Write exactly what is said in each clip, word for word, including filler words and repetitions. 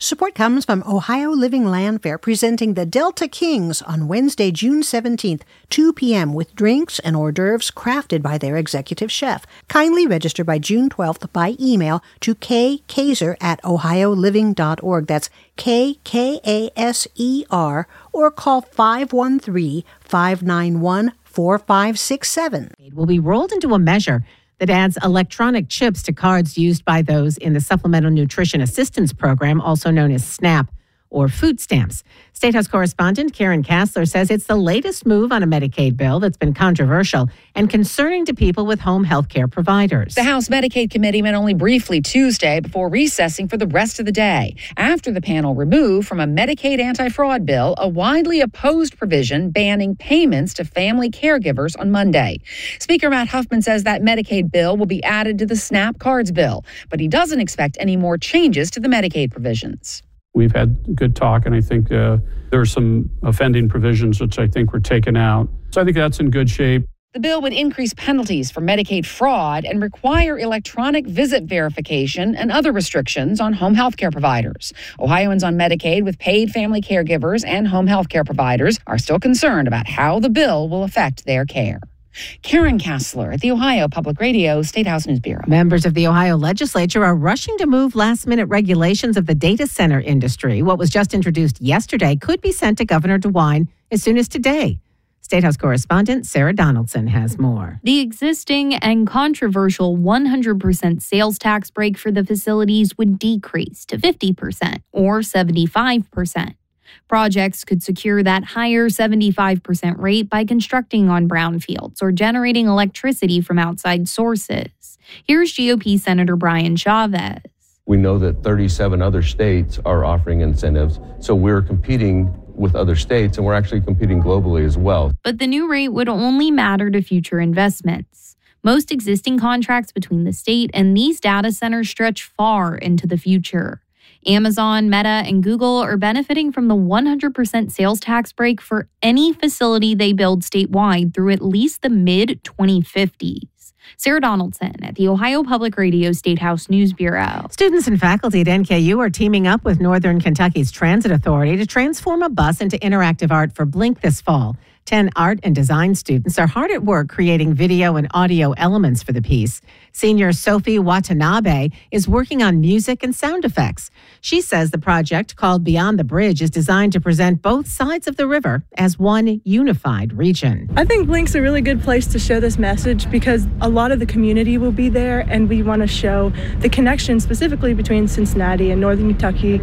Support comes from Ohio Living Land Fair, presenting the Delta Kings on Wednesday, June seventeenth, two p.m. with drinks and hors d'oeuvres crafted by their executive chef. Kindly register by June twelfth by email to kkaser at ohio living dot org. That's K K A S E R, or call five one three, five nine one, four five six seven. It will be rolled into a measure that adds electronic chips to cards used by those in the Supplemental Nutrition Assistance Program, also known as SNAP, or food stamps. State House correspondent Karen Kassler says it's the latest move on a Medicaid bill that's been controversial and concerning to people with home health care providers. The House Medicaid Committee met only briefly Tuesday before recessing for the rest of the day, after the panel removed from a Medicaid anti-fraud bill a widely opposed provision banning payments to family caregivers on Monday. Speaker Matt Huffman says that Medicaid bill will be added to the SNAP cards bill, but he doesn't expect any more changes to the Medicaid provisions. We've had good talk, and I think uh, there are some offending provisions which I think were taken out. So I think that's in good shape. The bill would increase penalties for Medicaid fraud and require electronic visit verification and other restrictions on home health care providers. Ohioans on Medicaid with paid family caregivers and home health care providers are still concerned about how the bill will affect their care. Karen Kassler at the Ohio Public Radio State House News Bureau. Members of the Ohio legislature are rushing to move last-minute regulations of the data center industry. What was just introduced yesterday could be sent to Governor DeWine as soon as today. State House correspondent Sarah Donaldson has more. The existing and controversial one hundred percent sales tax break for the facilities would decrease to fifty percent or seventy-five percent. Projects could secure that higher seventy-five percent rate by constructing on brownfields or generating electricity from outside sources. Here's G O P Senator Brian Chavez. We know that thirty-seven other states are offering incentives, so we're competing with other states, and we're actually competing globally as well. But the new rate would only matter to future investments. Most existing contracts between the state and these data centers stretch far into the future. Amazon, Meta, and Google are benefiting from the one hundred percent sales tax break for any facility they build statewide through at least the mid twenty fifties. Sarah Donaldson at the Ohio Public Radio State House News Bureau. Students and faculty at N K U are teaming up with Northern Kentucky's Transit Authority to transform a bus into interactive art for Blink this fall. Ten art and design students are hard at work creating video and audio elements for the piece. Senior Sophie Watanabe is working on music and sound effects. She says the project, called Beyond the Bridge, is designed to present both sides of the river as one unified region. I think Blink's a really good place to show this message because a lot of the community will be there, and we want to show the connection specifically between Cincinnati and Northern Kentucky.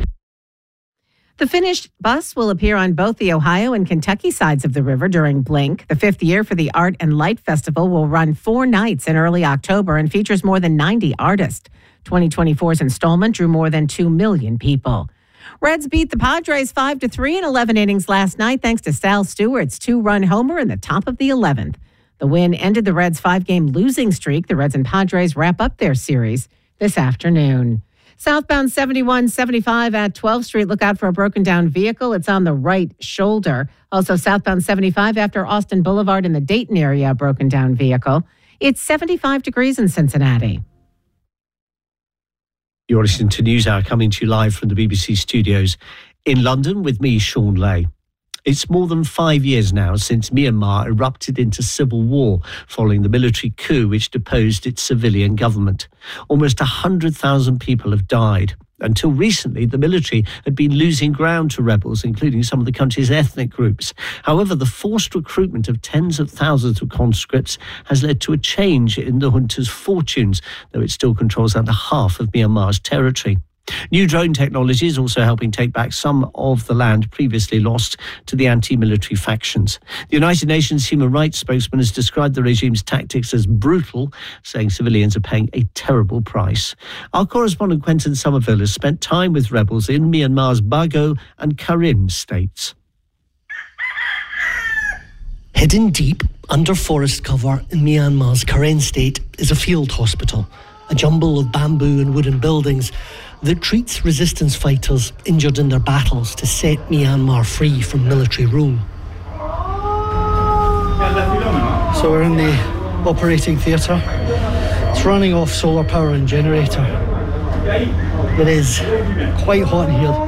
The finished bus will appear on both the Ohio and Kentucky sides of the river during Blink. The fifth year for the Art and Light Festival will run four nights in early October and features more than ninety artists. twenty twenty-four's installment drew more than two million people. Reds beat the Padres five to three in eleven innings last night thanks to Sal Stewart's two-run homer in the top of the eleventh. The win ended the Reds' five-game losing streak. The Reds and Padres wrap up their series this afternoon. Southbound seventy-one seventy-five at twelfth Street. Look out for a broken down vehicle. It's on the right shoulder. Also southbound seventy-five after Austin Boulevard in the Dayton area, a broken down vehicle. It's seventy-five degrees in Cincinnati. You're listening to NewsHour, coming to you live from the B B C studios in London with me, Sean Lay. It's more than five years now since Myanmar erupted into civil war following the military coup which deposed its civilian government. Almost one hundred thousand people have died. Until recently, the military had been losing ground to rebels, including some of the country's ethnic groups. However, the forced recruitment of tens of thousands of conscripts has led to a change in the junta's fortunes, though it still controls under half of Myanmar's territory. New drone technology is also helping take back some of the land previously lost to the anti-military factions. The United Nations human rights spokesman has described the regime's tactics as brutal, saying civilians are paying a terrible price. Our correspondent Quentin Somerville has spent time with rebels in Myanmar's Bago and Karim states. Hidden deep under forest cover in Myanmar's Karen state is a field hospital, a jumble of bamboo and wooden buildings that treats resistance fighters injured in their battles to set Myanmar free from military rule. So we're in the operating theatre. It's running off solar power and generator. It is quite hot in here.